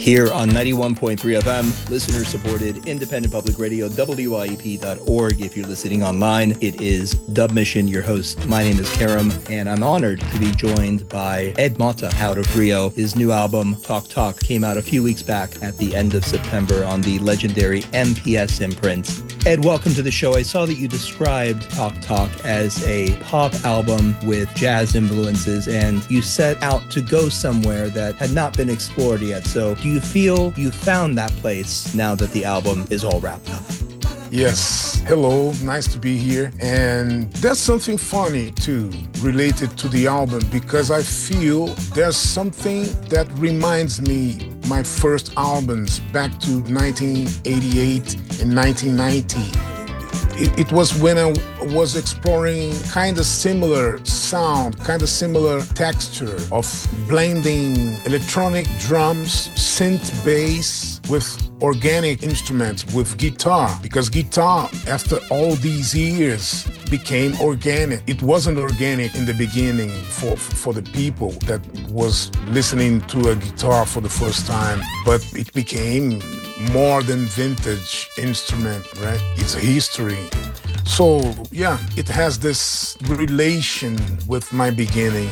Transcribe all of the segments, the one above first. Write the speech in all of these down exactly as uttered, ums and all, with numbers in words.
Here on ninety-one point three F M, listener-supported independent public radio, W I E P dot org. If you're listening online, it is Dub Mission, your host. My name is Karam, and I'm honored to be joined by Ed Mota out of Rio. His new album, Talk Talk, came out a few weeks back at the end of September on the legendary M P S imprint. Ed, welcome to the show. I saw that you described Talk Talk as a pop album with jazz influences, and you set out to go somewhere that had not been explored yet. So do you feel you found that place now that the album is all wrapped up? Yes. Hello. Nice to be here. And there's something funny, too, related to the album, because I feel there's something that reminds me my first albums back to nineteen eighty-eight and nineteen ninety. It, it was when I was exploring kind of similar sound, kind of similar texture of blending electronic drums, synth bass with organic instruments, with guitar, because guitar, after all these years, became organic. It wasn't organic in the beginning for, for the people that was listening to a guitar for the first time, but it became more than vintage instrument, right? It's a history. So yeah, it has this relation with my beginning.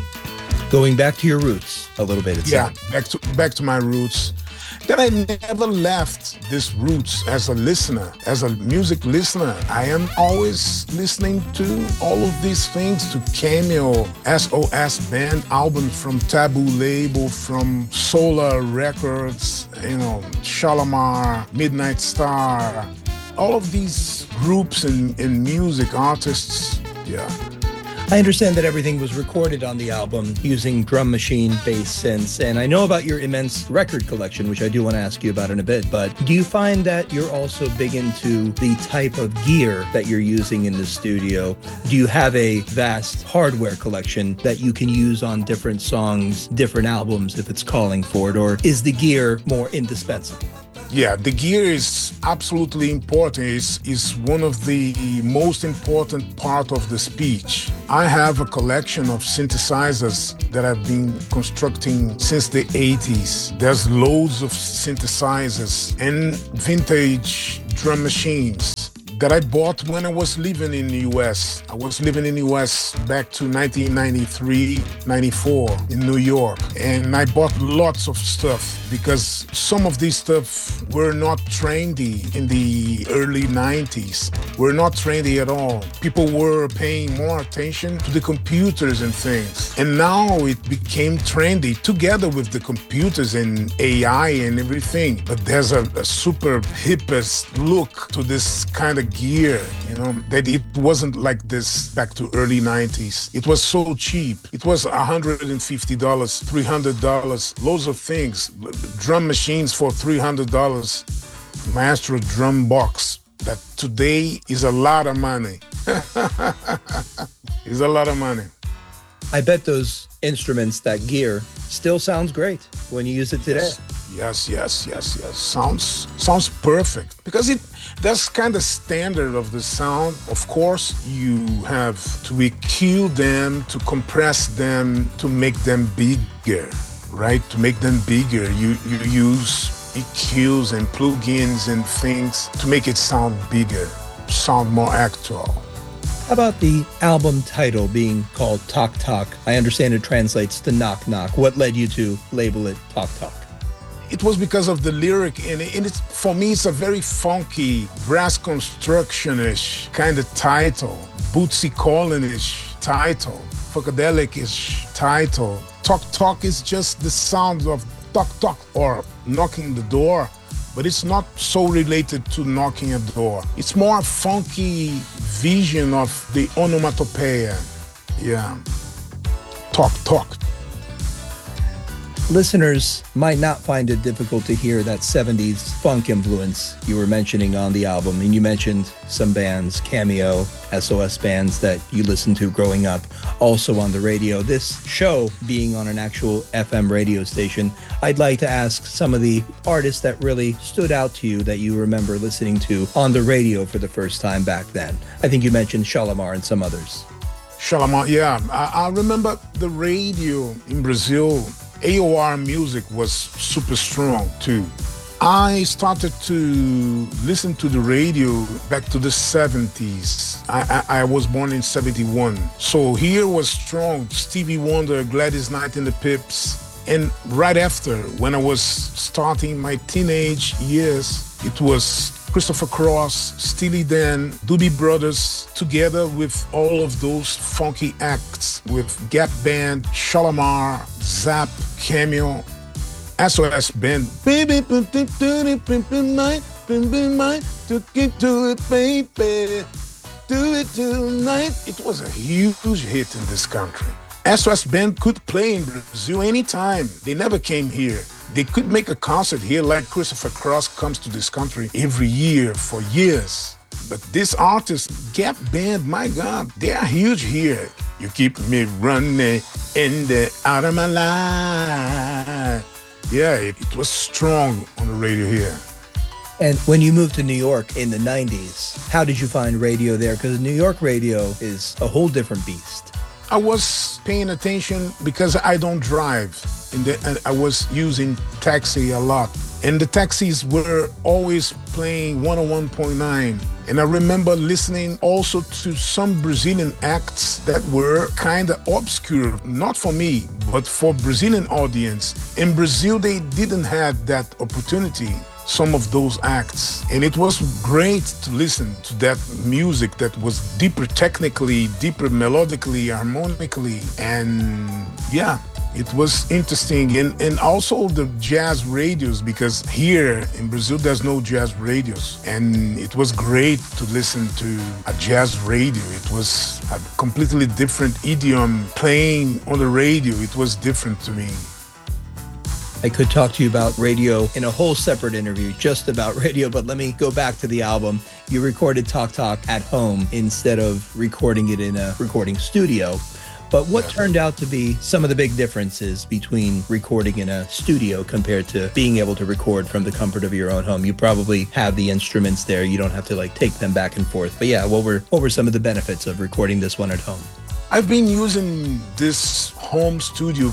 Going back to your roots a little bit. Yeah, back to back to my roots. That I never left these roots as a listener, as a music listener. I am always listening to all of these things, to Cameo, S O S Band album from Taboo label, from Solar Records, you know, Shalamar, Midnight Star, all of these groups and, and music artists, yeah. I understand that everything was recorded on the album using drum machine bass synths, and I know about your immense record collection, which I do want to ask you about in a bit, but do you find that you're also big into the type of gear that you're using in the studio? Do you have a vast hardware collection that you can use on different songs, different albums if it's calling for it, or is the gear more indispensable? Yeah, the gear is absolutely important. It's, it's one of the most important part of the speech. I have a collection of synthesizers that I've been constructing since the eighties. There's loads of synthesizers and vintage drum machines that I bought when I was living in the U S. I was living in the U S back to nineteen ninety-three, ninety-four in New York. And I bought lots of stuff because some of these stuff were not trendy in the early nineties. Were not trendy at all. People were paying more attention to the computers and things. And now it became trendy together with the computers and A I and everything. But there's a, a super hippest look to this kind of gear, you know, that it wasn't like this back to early nineties. It was so cheap. It was one hundred fifty dollars, three hundred dollars, loads of things. Drum machines for three hundred dollars. Maestro drum box. That today is a lot of money. It's a lot of money. I bet those instruments, that gear, still sounds great when you use it today. Yes, yes, yes, yes. Sounds sounds perfect because it that's kind of standard of the sound. Of course, you have to E Q them, to compress them, to make them bigger, right? To make them bigger, you you use E Qs and plugins and things to make it sound bigger, sound more actual. How about the album title being called Talk Talk? I understand it translates to knock knock. What led you to label it Talk Talk? It was because of the lyric, and, it, and it's, for me, it's a very funky, brass construction-ish kind of title, Bootsy Collin-ish title, Funkadelic-ish title. Talk Talk is just the sound of talk talk or knocking the door, but it's not so related to knocking a door. It's more a funky vision of the onomatopoeia. Yeah, talk talk. Listeners might not find it difficult to hear that seventies funk influence you were mentioning on the album. And you mentioned some bands, Cameo, S O S bands that you listened to growing up, also on the radio. This show being on an actual F M radio station, I'd like to ask some of the artists that really stood out to you that you remember listening to on the radio for the first time back then. I think you mentioned Shalamar and some others. Shalamar, yeah. I, I remember the radio in Brazil A O R music was super strong too. I started to listen to the radio back to the seventies. I, I, I was born in seventy-one. So here was strong, Stevie Wonder, Gladys Knight and the Pips. And right after, when I was starting my teenage years, it was Christopher Cross, Steely Dan, Doobie Brothers, together with all of those funky acts with Gap Band, Shalamar, Zap, Cameo, S O S Band. Baby, took it to it, baby. Do it tonight. It was a huge hit in this country. S O S Band could play in Brazil anytime. They never came here. They could make a concert here like Christopher Cross comes to this country every year for years. But this artist, Gap Band, my God, they are huge here. You keep me running in the out of my life. Yeah, it, it was strong on the radio here. And when you moved to New York in the nineties, how did you find radio there? Because New York radio is a whole different beast. I was paying attention because I don't drive. And, the, and I was using taxi a lot. And the taxis were always playing one oh one point nine. And I remember listening also to some Brazilian acts that were kind of obscure, not for me, but for Brazilian audience. In Brazil, they didn't have that opportunity, some of those acts. And it was great to listen to that music that was deeper technically, deeper melodically, harmonically. And yeah, it was interesting. And, and also the jazz radios, because here in Brazil, there's no jazz radios. And it was great to listen to a jazz radio. It was a completely different idiom playing on the radio. It was different to me. I could talk to you about radio in a whole separate interview, just about radio, but let me go back to the album. You recorded Talk Talk at home instead of recording it in a recording studio. But what turned out to be some of the big differences between recording in a studio compared to being able to record from the comfort of your own home? You probably have the instruments there. You don't have to like take them back and forth. But yeah, what were what were some of the benefits of recording this one at home? I've been using this home studio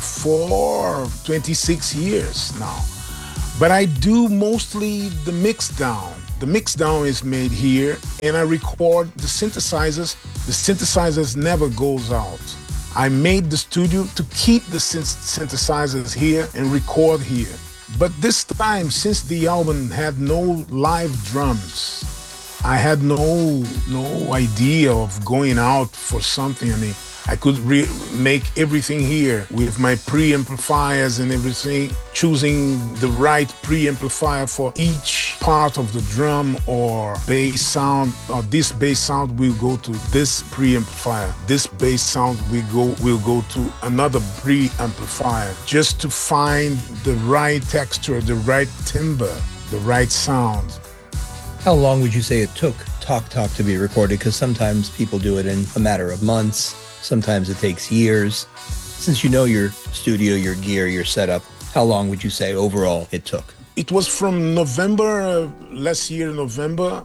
for twenty-six years now, but I do mostly the mix down. The mix down is made here, and I record the synthesizers. The synthesizers never goes out. I made the studio to keep the synthesizers here and record here. But this time, since the album had no live drums, I had no no idea of going out for something. I mean, I could re- make everything here with my preamplifiers and everything, choosing the right preamplifier for each part of the drum or bass sound. Or this bass sound will go to this preamplifier. This bass sound will go will go to another preamplifier, just to find the right texture, the right timbre, the right sound. How long would you say it took Talk Talk to be recorded? Because sometimes people do it in a matter of months. Sometimes it takes years. Since you know your studio, your gear, your setup, how long would you say overall it took? It was from November, uh, last year, November,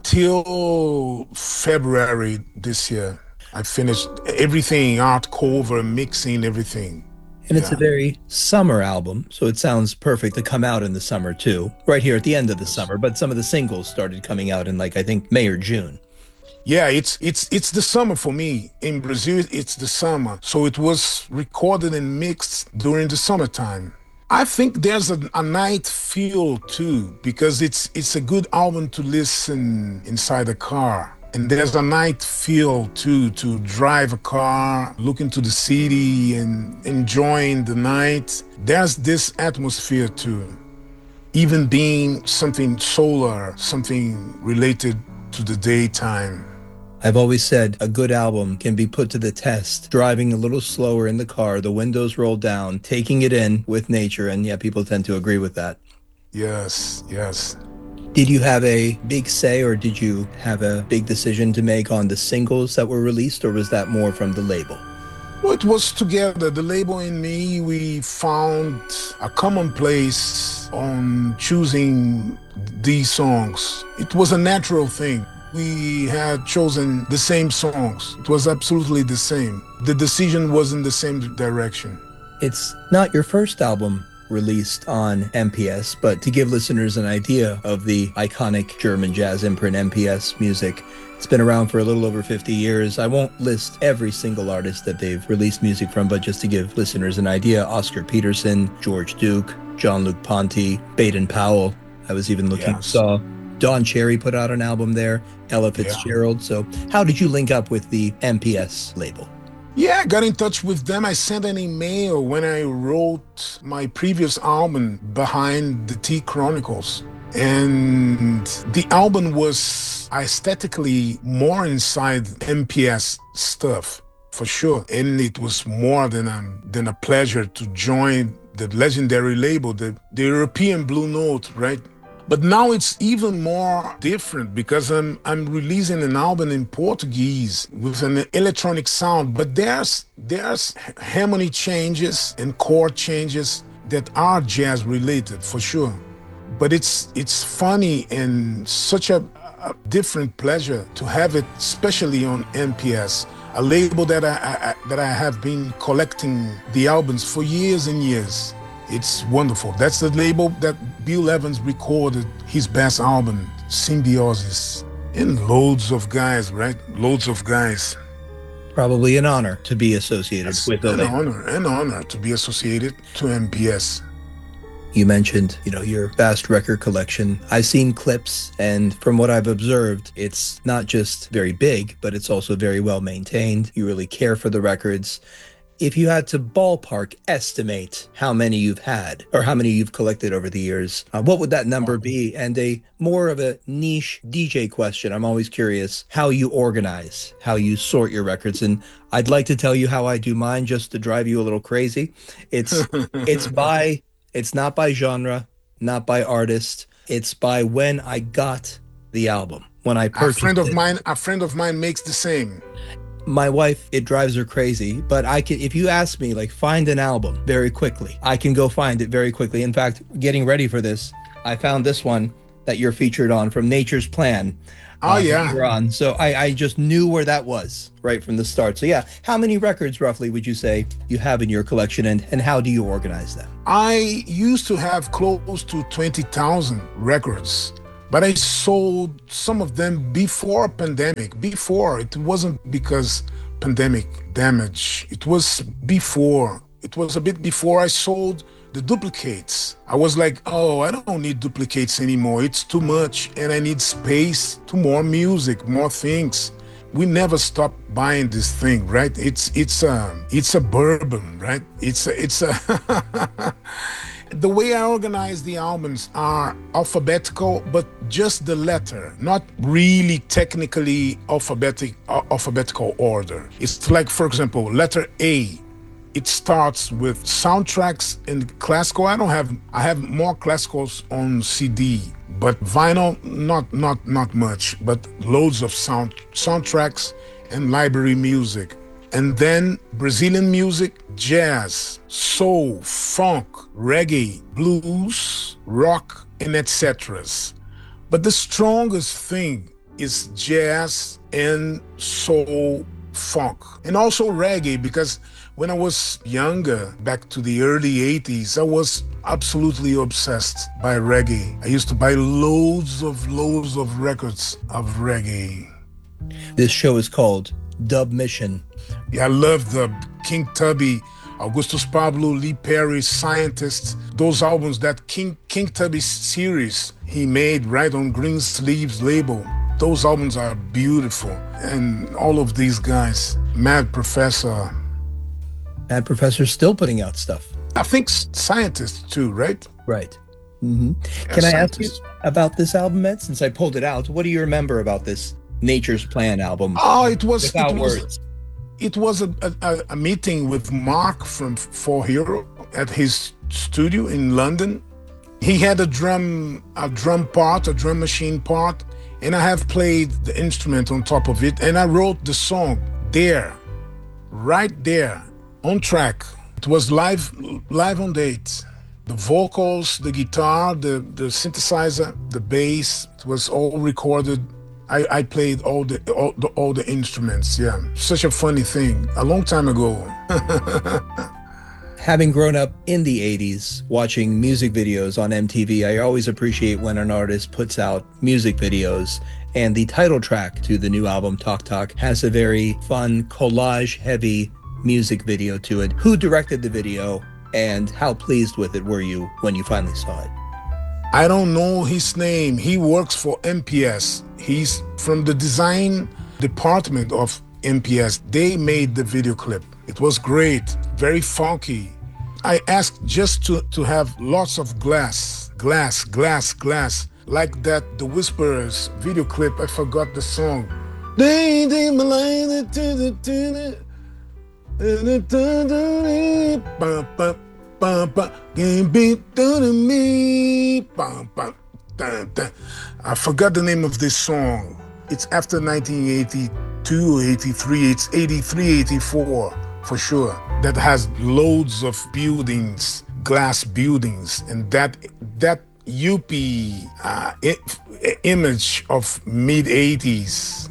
till February this year. I finished everything, art cover, mixing, everything. And it's yeah. a very summer album, so it sounds perfect to come out in the summer too, right here at the end of the summer. But some of the singles started coming out in like, I think, May or June. Yeah, it's it's it's the summer for me. In Brazil, it's the summer. So it was recorded and mixed during the summertime. I think there's a, a night feel too, because it's it's a good album to listen inside a car. And there's a night feel too, to drive a car, look into the city and enjoying the night. There's this atmosphere too. Even being something solar, something related to the daytime. I've always said a good album can be put to the test, driving a little slower in the car, the windows rolled down, taking it in with nature. And yeah, people tend to agree with that. Yes, yes. Did you have a big say, or did you have a big decision to make on the singles that were released, or was that more from the label? Well, it was together. The label and me, we found a common place on choosing these songs. It was a natural thing. We had chosen the same songs. It was absolutely the same. The decision was in the same direction. It's not your first album released on M P S, but to give listeners an idea of the iconic German jazz imprint M P S music, it's been around for a little over fifty years. I won't list every single artist that they've released music from, but just to give listeners an idea, Oscar Peterson, George Duke, Jean-Luc Ponty, Baden Powell. I was even looking, Yes. saw Don Cherry put out an album there, Ella Fitzgerald. Yeah. So how did you link up with the M P S label? Yeah, I got in touch with them. I sent an email when I wrote my previous album, Behind the Tea Chronicles. And the album was aesthetically more inside M P S stuff, for sure. And it was more than a, than a pleasure to join the legendary label, the, the European Blue Note, right? But now it's even more different because I'm I'm releasing an album in Portuguese with an electronic sound, but there's there's harmony changes and chord changes that are jazz related for sure. But it's it's funny and such a, a different pleasure to have it, especially on M P S, a label that I, I that I have been collecting the albums for years and years. It's wonderful. That's the label that Bill Evans recorded his best album, Symbiosis. And loads of guys, right? Loads of guys. Probably an honor to be associated That's with the an label. honor, an honor to be associated to M P S. You mentioned, you know, your vast record collection. I've seen clips, and from what I've observed, it's not just very big, but it's also very well maintained. You really care for the records. If you had to ballpark estimate how many you've had or how many you've collected over the years, uh, what would that number be? And a more of a niche D J question. I'm always curious how you organize, how you sort your records. And I'd like to tell you how I do mine just to drive you a little crazy. It's it's by it's not by genre, not by artist. It's by when I got the album, when I purchased A friend of it. mine, a friend of mine makes the same. My wife, it drives her crazy, but I can, if you ask me, like, find an album very quickly, I can go find it very quickly. In fact, getting ready for this, I found this one that you're featured on from Nature's Plan. Oh, uh, yeah. You're on. So I, I just knew where that was right from the start. So yeah, how many records roughly would you say you have in your collection, and, and how do you organize them? I used to have close to twenty thousand records, but I sold some of them before pandemic. Before, it wasn't because pandemic damage. It was before. It was a bit before I sold the duplicates. I was like, oh, I don't need duplicates anymore. It's too much, and I need space to more music, more things. We never stop buying this thing, right? It's it's a it's a bourbon, right? It's a, it's a the way I organize the albums are alphabetical, but just the letter, not really technically alphabetic uh, alphabetical order. It's like, for example, letter A. It starts with soundtracks and classical. I don't have I have more classicals on C D, but vinyl not not not much, but loads of sound soundtracks and library music. And then Brazilian music, jazz, soul, funk, reggae, blues, rock, and et cetera. But the strongest thing is jazz and soul, funk, and also reggae, because when I was younger, back to the early eighties, I was absolutely obsessed by reggae. I used to buy loads of loads of records of reggae. This show is called Dub Mission. Yeah, I love the King Tubby, Augustus Pablo, Lee Perry, Scientists, those albums, that King King Tubby series he made right on Green Sleeves label. Those albums are beautiful. And all of these guys, Mad Professor. Mad Professor's still putting out stuff. I think Scientists too, right? Right. Mm-hmm. Yeah, Can I ask you Scientists. about this album, Ed? Since I pulled it out, what do you remember about this Nature's Plan album? Oh, it was Without it was, words. It was a, a, a meeting with Mark from Four Hero at his studio in London. He had a drum a drum part, a drum machine part, and I have played the instrument on top of it, and I wrote the song there, right there, on track. It was live live on date. The vocals, the guitar, the, the synthesizer, the bass, it was all recorded. I, I played all the, all the all the instruments, yeah. Such a funny thing, a long time ago. Having grown up in the eighties, watching music videos on M T V, I always appreciate when an artist puts out music videos. And the title track to the new album, Talk Talk, has a very fun, collage-heavy music video to it. Who directed the video, and how pleased with it were you when you finally saw it? I don't know his name. He works for M P S. He's from the design department of M P S. They made the video clip. It was great, very funky. I asked just to, to have lots of glass, glass, glass, glass, like that The Whisperers video clip. I forgot the song. I forgot the name of this song. It's after nineteen eighty-two or eighty-three. It's eighty-three, eighty-four for sure. That has loads of buildings, glass buildings, and that that yuppie uh, I- image of mid eighties.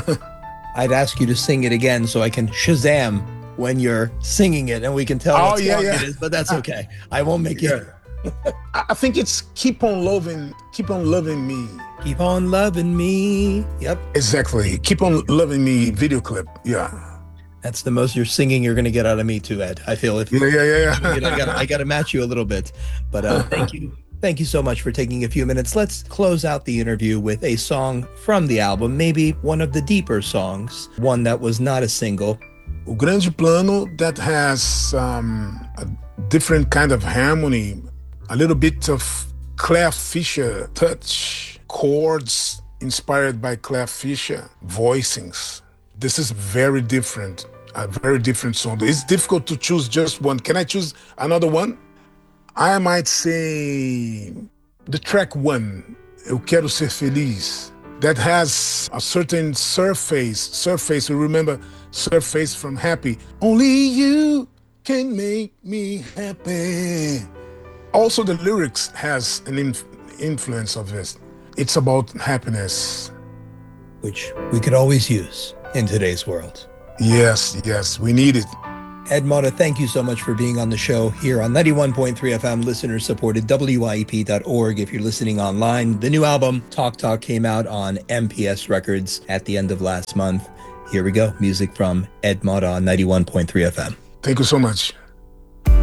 I'd ask you to sing it again so I can Shazam when you're singing it and we can tell Oh, what yeah, song yeah. it is, but that's okay. I won't make Yeah. it. I I think it's Keep On Loving, Keep On Loving Me. Keep on loving me. Yep. Exactly. Keep On Loving Me video clip. Yeah. That's the most you're singing you're going to get out of me too, Ed. I feel if Yeah, yeah, yeah. yeah. I got I got to match you a little bit, but uh, thank you. Thank you so much for taking a few minutes. Let's close out the interview with a song from the album, maybe one of the deeper songs, one that was not a single. O Grande Plano, that has um, a different kind of harmony, a little bit of Claire Fischer touch, chords inspired by Claire Fischer, voicings. This is very different, a very different song. It's difficult to choose just one. Can I choose another one? I might say the track one, Eu Quero Ser Feliz, that has a certain surface, surface, you remember surface from Happy. Only you can make me happy. Also the lyrics has an inf- influence of this. It's about happiness. Which we could always use in today's world. Yes, yes, we need it. Ed Mota, thank you so much for being on the show here on ninety-one point three F M, listener-supported, W I E P dot org if you're listening online. The new album, Talk Talk, came out on M P S Records at the end of last month. Here we go, music from Ed Mota on ninety-one point three F M. Thank you so much.